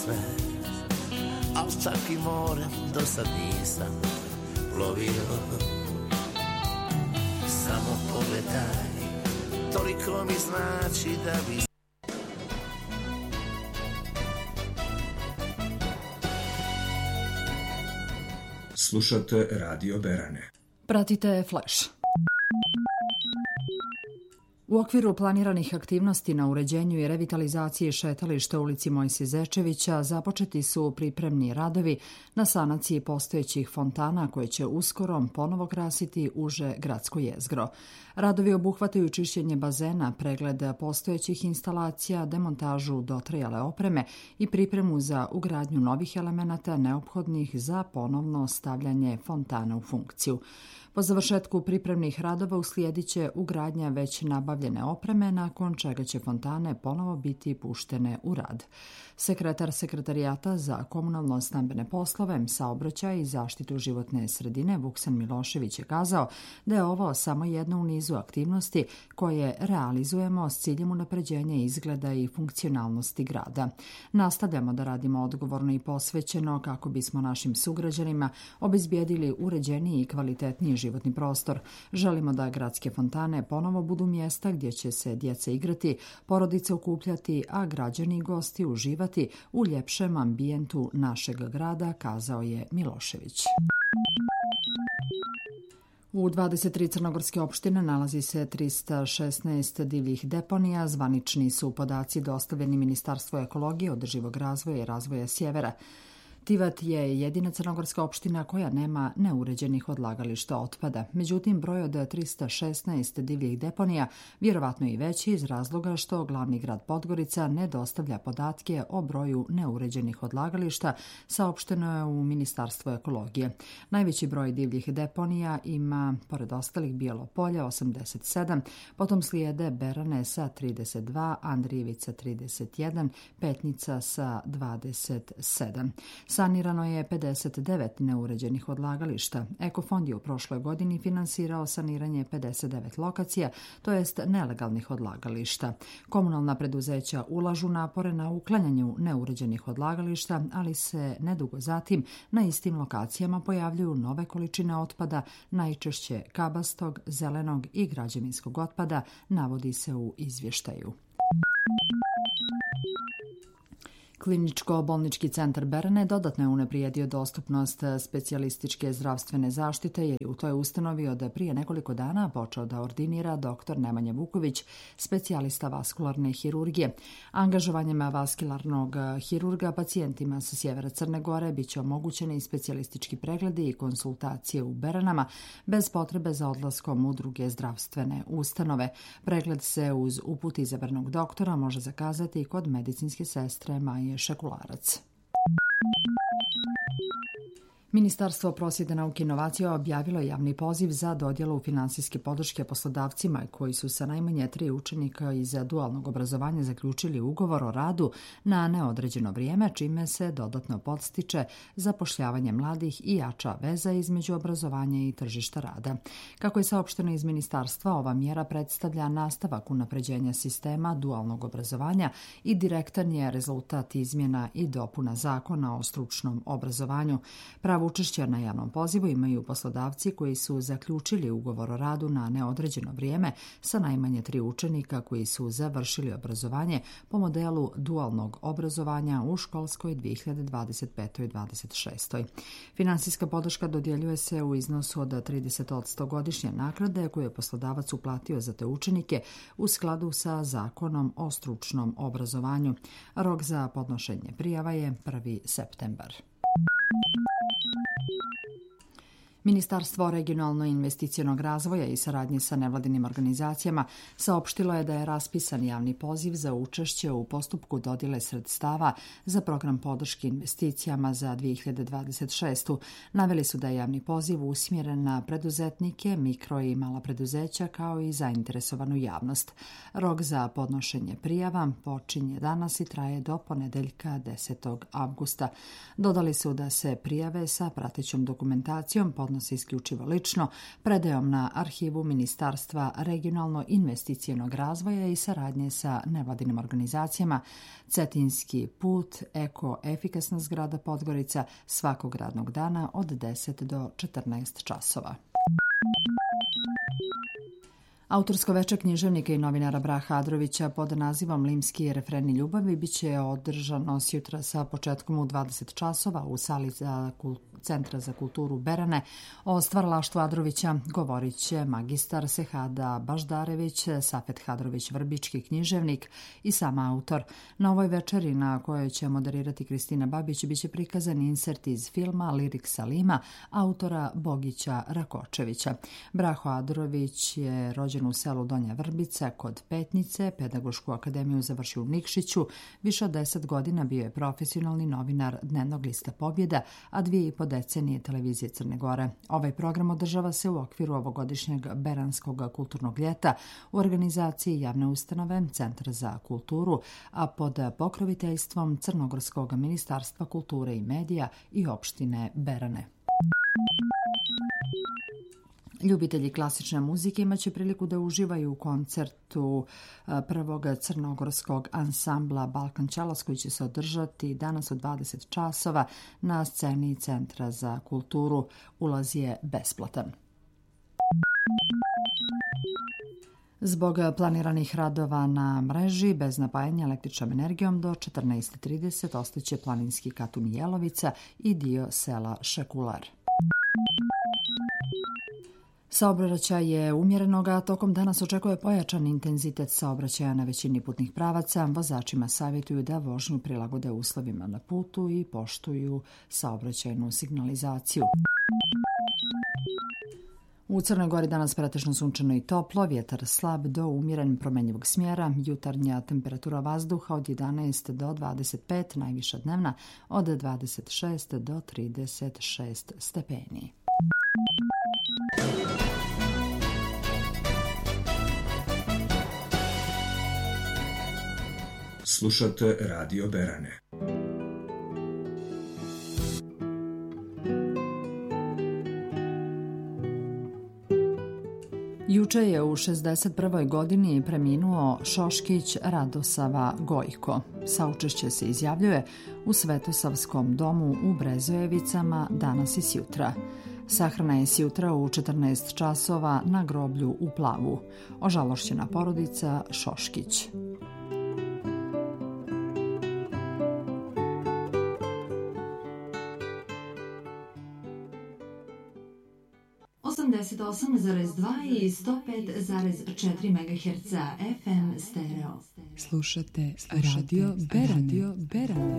sve, al čak i more do sad nisam plovio. Samo pogledaj, toliko mi znači da bi... Slušate Radio Berane. Pratite Flash. U okviru planiranih aktivnosti na uređenju i revitalizaciji šetališta u ulici Mojsije Zečevića započeti su pripremni radovi na sanaciji postojećih fontana koje će uskoro ponovo krasiti uže gradsko jezgro. Radovi obuhvataju čišćenje bazena, pregled postojećih instalacija, demontažu dotrajale opreme i pripremu za ugradnju novih elemenata neophodnih za ponovno stavljanje fontana u funkciju. Po završetku pripremnih radova uslijedit će ugradnja već nabavljene opreme, nakon čega će fontane ponovo biti puštene u rad. Sekretar Sekretarijata za komunalno-stambene poslove, saobraćaj i zaštitu životne sredine Vuksan Milošević je kazao da je ovo samo jedno u nizu aktivnosti koje realizujemo s ciljem unapređenja izgleda i funkcionalnosti grada. Nastavljamo da radimo odgovorno i posvećeno kako bismo našim sugrađanima obezbijedili uređeniji i kvalitetniji životni prostor. Želimo da gradske fontane ponovo budu mjesta gdje će se djeca igrati, porodice okupljati, a građani i gosti uživati u ljepšem ambijentu našeg grada, kazao je Milošević. U 23 crnogorske opštine nalazi se 316 divljih deponija. Zvanični su podaci dostavljeni Ministarstvu ekologije, održivog razvoja i razvoja sjevera. Tivat je jedina crnogorska opština koja nema neuređenih odlagališta otpada. Međutim, broj od 316 divljih deponija vjerovatno je i veći iz razloga što glavni grad Podgorica ne dostavlja podatke o broju neuređenih odlagališta, saopšteno je u Ministarstvu ekologije. Najveći broj divljih deponija ima, pored ostalih, Bijelo Polje 87, potom slijede Berane sa 32, Andrijevica 31, Petnica sa 27. Sanirano je 59 neuređenih odlagališta. Ekofond je u prošloj godini finansirao saniranje 59 lokacija, to jest nelegalnih odlagališta. Komunalna preduzeća ulažu napore na uklanjanju neuređenih odlagališta, ali se nedugo zatim na istim lokacijama pojavljuju nove količine otpada, najčešće kabastog, zelenog i građevinskog otpada, navodi se u izvještaju. Kliničko-bolnički centar Berane dodatno je unaprijedio dostupnost specijalističke zdravstvene zaštite jer je u toj ustanovi od prije nekoliko dana počeo da ordinira dr. Nemanja Vuković, specijalista vaskularne hirurgije. Angažovanjem vaskularnog hirurga pacijentima sa sjevera Crne Gore biće omogućeni i specijalistički pregledi i konsultacije u Beranama bez potrebe za odlaskom u druge zdravstvene ustanove. Pregled se uz uput izabranog doktora može zakazati i kod medicinske sestre Maje Šekularac. Ministarstvo prosvjete, nauke i inovacija objavilo javni poziv za dodjelu finansijske podrške poslodavcima koji su sa najmanje 3 učenika iz dualnog obrazovanja zaključili ugovor o radu na neodređeno vrijeme, čime se dodatno podstiče zapošljavanje mladih i jača veza između obrazovanja i tržišta rada. Kako je saopšteno iz ministarstva, ova mjera predstavlja nastavak unapređenja sistema dualnog obrazovanja i direktan je rezultat izmjena i dopuna Zakona o stručnom obrazovanju. Učešća na javnom pozivu imaju poslodavci koji su zaključili ugovor o radu na neodređeno vrijeme sa najmanje 3 učenika koji su završili obrazovanje po modelu dualnog obrazovanja u školskoj 2025-26. Finansijska podrška dodjeljuje se u iznosu od 30% godišnje naknade koju je poslodavac uplatio za te učenike u skladu sa Zakonom o stručnom obrazovanju. Rok za podnošenje prijava je 1. septembar. Ministarstvo regionalno-investicionog razvoja i saradnje sa nevladinim organizacijama saopštilo je da je raspisan javni poziv za učešće u postupku dodjele sredstava za program podrške investicijama za 2026. Naveli su da je javni poziv usmjeren na preduzetnike, mikro i mala preduzeća kao i zainteresovanu javnost. Rok za podnošenje prijava počinje danas i traje do ponedeljka 10. avgusta. Dodali su da se prijave sa pratećom dokumentacijom podnose prenose isključivo lično, predajom na arhivu Ministarstva regionalno-investicijonog razvoja i saradnje sa nevladinim organizacijama Cetinski put, eko-efikasna zgrada Podgorica, svakog radnog dana od 10 do 14 časova. Autorsko veče književnika i novinara Braha Adrovića pod nazivom Limski refreni ljubavi biće održano sjutra sa početkom u 20 časova u sali Centra za kulturu Berane. O stvaralaštvu Adrovića govorit će magistar Sehada Baždarević, Safet Hadrović Vrbički književnik i sam autor. Na ovoj večeri na kojoj će moderirati Kristina Babić biće prikazan insert iz filma Lirik Salima autora Bogića Rakočevića. Braho Adrović je rođen u selu Donja Vrbica kod Petnice, pedagošku akademiju završio u Nikšiću, više od 10 godina bio je profesionalni novinar Dnevnog lista Pobjeda, a 2,5 decenije televizije Crne Gore. Ovaj program održava se u okviru ovogodišnjeg Beranskog kulturnog ljeta u organizaciji javne ustanove Centra za kulturu, a pod pokroviteljstvom Crnogorskog ministarstva kulture i medija i opštine Berane. Ljubitelji klasične muzike imaće priliku da uživaju u koncertu prvog crnogorskog ansambla Balkan Ćalas koji će se održati danas u 20 časova na sceni Centra za kulturu. Ulaz je besplatan. Zbog planiranih radova na mreži bez napajanja električnom energijom do 14:30 ostaće planinski Katun Jelovica i dio sela Šekular. Saobraćaj je umjerenog, a tokom danas očekuje pojačan intenzitet saobraćaja na većini putnih pravaca. Vozačima savjetuju da vožnju prilagode uslovima na putu i poštuju saobraćajnu signalizaciju. U Crnoj Gori danas pretežno sunčano i toplo, vjetar slab do umjeren promenjivog smjera, jutarnja temperatura vazduha od 11 do 25, najviša dnevna od 26 do 36 stepeni. Slušate Radio Berane. Juče je u 61. godini preminuo Šoškić Radosava Gojko. Saučešće se izjavljuje u Svetosavskom domu u Brezojevicama danas i sjutra. Sahrana je sjutra u 14 časova na groblju u Plavu. Ožalošćena porodica Šoškić. I 105,4 MHz FM stereo. Slušate Radio Berane.